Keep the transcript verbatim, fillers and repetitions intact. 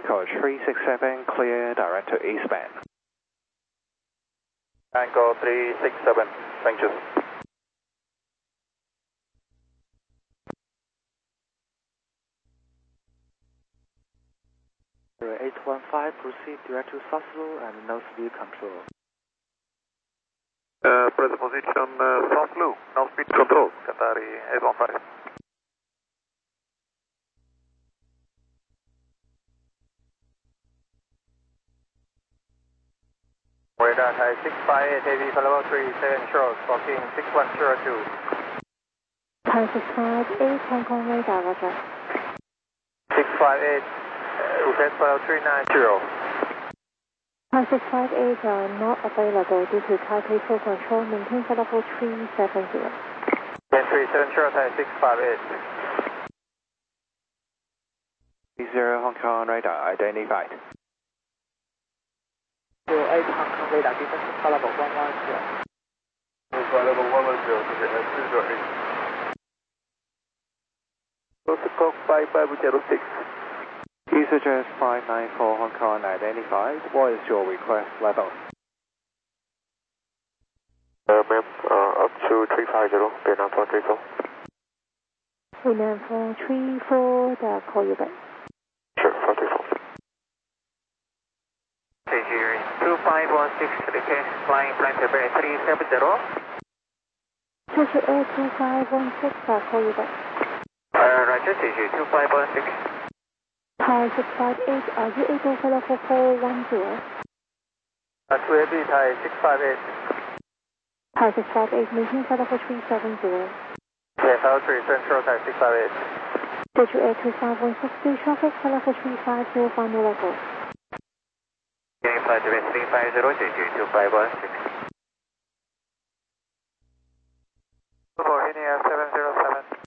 Echo three six seven, clear direct to eastbound. Angle three six seven, thank you. eight one five, proceed direct to Southlow and no speed control. Uh, present position uh, Southlow, no speed control, Qatari eight one five. Radar Thai six five eight, heavy for level three seven short, talking six one zero two. Thai six five eight, Hong Kong radar, roger. six five eight, request for level three nine zero. Thai six five eight are not available due to Taipei full control, maintain for level three seven zero. three seven zero, Thai six five eight. Zero Hong Kong radar identified. zero eight Hong Kong radar, descend for level one one zero. For level one one zero, three zero eight. Protocol five five zero six. EasyJet five nine four Hong Kong identified. What is your request level? Uh, ma'am, uh, up to three five zero, Vietnam four three four. Vietnam four three four, they'll call you back. Sure, four three four. two five one six, request flying plan February three seven zero. Turkey Air two five one six, I'll call you back. Uh, Roger, C G two five one six. Thai six five eight, are you able for level four one zero? Uh, two eighty, Thai six five eight. Thai six five eight, maintain for level three seven zero. Yes, level three Central, Thai six five eight. Turkey Air two five one six, do traffic for level three five zero, final level. Getting flight to three five zero, C G two five one six. For India seven zero seven.